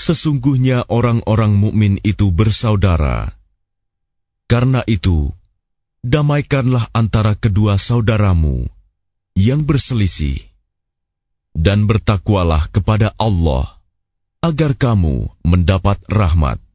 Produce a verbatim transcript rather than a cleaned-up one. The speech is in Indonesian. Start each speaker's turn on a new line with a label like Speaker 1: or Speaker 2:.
Speaker 1: Sesungguhnya orang-orang mukmin itu bersaudara. Karena itu, damaikanlah antara kedua saudaramu yang berselisih, dan bertakwalah kepada Allah agar kamu mendapat rahmat.